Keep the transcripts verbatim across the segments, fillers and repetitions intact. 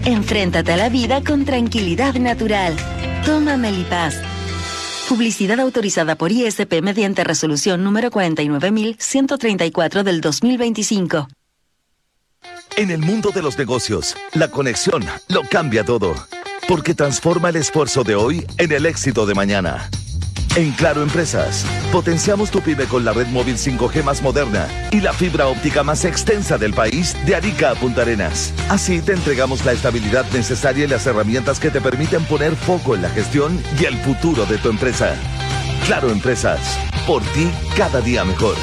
Enfréntate a la vida con tranquilidad natural. Toma Melipaz. Publicidad autorizada por I S P mediante resolución número cuarenta y nueve mil ciento treinta y cuatro del dos mil veinticinco. En el mundo de los negocios, la conexión lo cambia todo, porque transforma el esfuerzo de hoy en el éxito de mañana. En Claro Empresas, potenciamos tu pyme con la red móvil cinco G más moderna y la fibra óptica más extensa del país, de Arica a Punta Arenas. Así te entregamos la estabilidad necesaria y las herramientas que te permiten poner foco en la gestión y el futuro de tu empresa. Claro Empresas, por ti cada día mejor.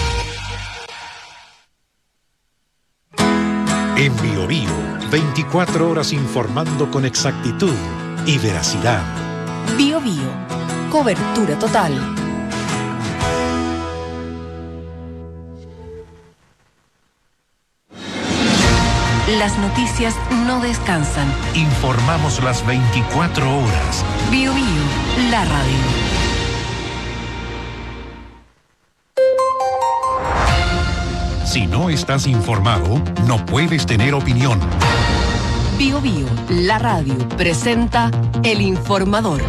En Bio Bio, veinticuatro horas informando con exactitud y veracidad. Bio Bio. Cobertura total. Las noticias no descansan. Informamos las veinticuatro horas. Bio Bio, la radio. Si no estás informado, no puedes tener opinión. Bio Bio, la radio, presenta El Informador.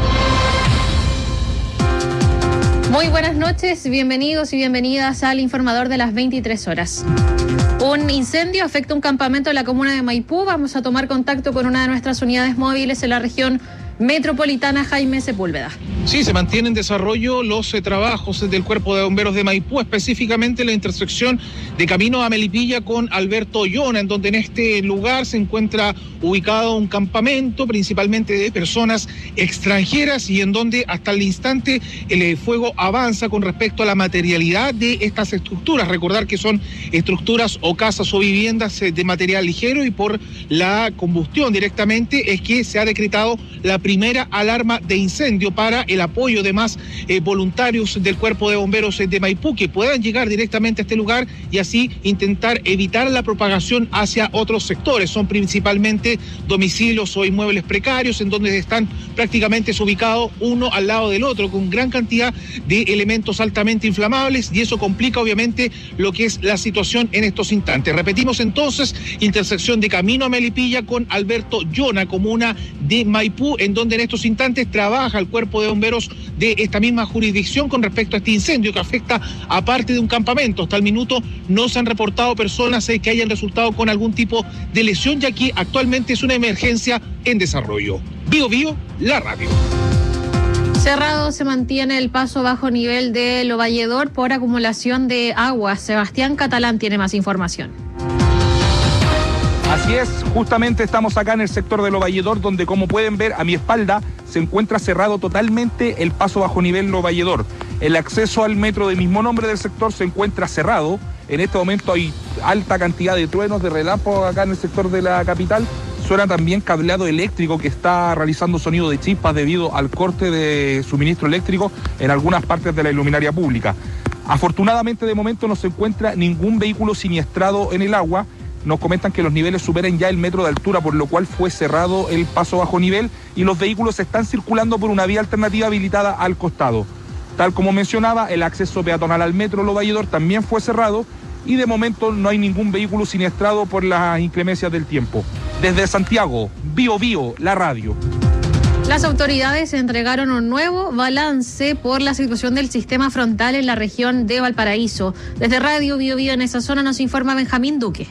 Muy buenas noches, bienvenidos y bienvenidas al Informador de las veintitrés horas. Un incendio afecta un campamento en la comuna de Maipú. Vamos a tomar contacto con una de nuestras unidades móviles en la región metropolitana, Jaime Sepúlveda. Sí, se mantiene en desarrollo los eh, trabajos del Cuerpo de Bomberos de Maipú, específicamente la intersección de Camino a Melipilla con Alberto Ollona, en donde en este lugar se encuentra ubicado un campamento, principalmente de personas extranjeras, y en donde hasta el instante el eh, fuego avanza con respecto a la materialidad de estas estructuras. Recordar que son estructuras o casas o viviendas eh, de material ligero, y por la combustión directamente es que se ha decretado la primera alarma de incendio para el apoyo de más eh, voluntarios del Cuerpo de Bomberos de Maipú que puedan llegar directamente a este lugar y así intentar evitar la propagación hacia otros sectores. Son principalmente domicilios o inmuebles precarios en donde están prácticamente ubicados uno al lado del otro con gran cantidad de elementos altamente inflamables, y eso complica obviamente lo que es la situación en estos instantes. Repetimos entonces, intersección de Camino a Melipilla con Alberto Ollona, comuna de Maipú, en donde en estos instantes trabaja el Cuerpo de Bomberos de esta misma jurisdicción con respecto a este incendio que afecta a parte de un campamento. Hasta el minuto no se han reportado personas eh, que hayan resultado con algún tipo de lesión, ya que actualmente es una emergencia en desarrollo. Bio Bio, la radio. Cerrado se mantiene el paso bajo nivel de Lo Valledor por acumulación de agua. Sebastián Catalán tiene más información. Así es, justamente estamos acá en el sector de Lo Valledor, donde, como pueden ver a mi espalda, se encuentra cerrado totalmente el paso bajo nivel Lo Valledor. El acceso al metro de mismo nombre del sector se encuentra cerrado. En este momento hay alta cantidad de truenos, de relámpagos acá en el sector de la capital. Suena también cableado eléctrico que está realizando sonido de chispas debido al corte de suministro eléctrico en algunas partes de la iluminaria pública. Afortunadamente, de momento no se encuentra ningún vehículo siniestrado en el agua. Nos comentan que los niveles superan ya el metro de altura, por lo cual fue cerrado el paso bajo nivel y los vehículos están circulando por una vía alternativa habilitada al costado. Tal como mencionaba, el acceso peatonal al metro Lo Valledor también fue cerrado y de momento no hay ningún vehículo siniestrado por las inclemencias del tiempo. Desde Santiago, Bio Bio, la radio. Las autoridades entregaron un nuevo balance por la situación del sistema frontal en la región de Valparaíso. Desde Radio Bio Bio en esa zona nos informa Benjamín Duque.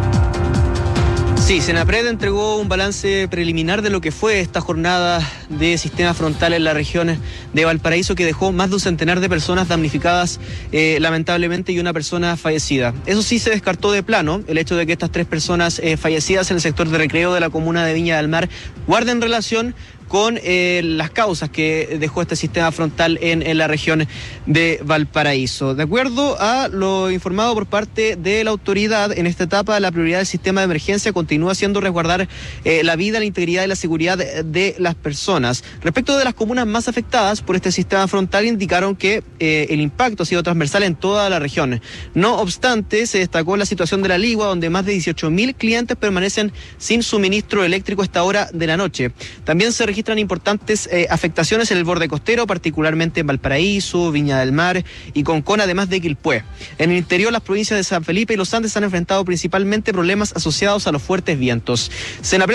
Sí, Senapred entregó un balance preliminar de lo que fue esta jornada de sistema frontal en la región de Valparaíso, que dejó más de un centenar de personas damnificadas, eh, lamentablemente, y una persona fallecida. Eso sí, se descartó de plano el hecho de que estas tres personas eh, fallecidas en el sector de recreo de la comuna de Viña del Mar guarden relación con eh, las causas que dejó este sistema frontal en, en la región de Valparaíso. De acuerdo a lo informado por parte de la autoridad, en esta etapa la prioridad del sistema de emergencia continúa siendo resguardar eh, la vida, la integridad y la seguridad de, de las personas. Respecto de las comunas más afectadas por este sistema frontal, indicaron que eh, el impacto ha sido transversal en toda la región. No obstante, se destacó la situación de La Ligua, donde más de dieciocho mil clientes permanecen sin suministro eléctrico a esta hora de la noche. También se registran importantes eh, afectaciones en el borde costero, particularmente en Valparaíso, Viña del Mar y Concón, además de Quilpué. En el interior, las provincias de San Felipe y Los Andes han enfrentado principalmente problemas asociados a los fuertes vientos. Senapred